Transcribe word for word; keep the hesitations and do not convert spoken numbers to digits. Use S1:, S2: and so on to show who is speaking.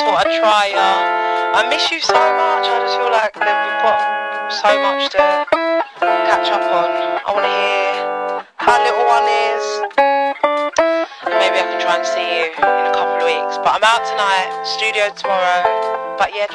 S1: thought I'd try ya. I miss you so much. I just feel like that we've got so much to catch up on. I want to hear how little one is. And maybe I can try and see you in a couple of weeks. But I'm out tonight, studio tomorrow. But yeah,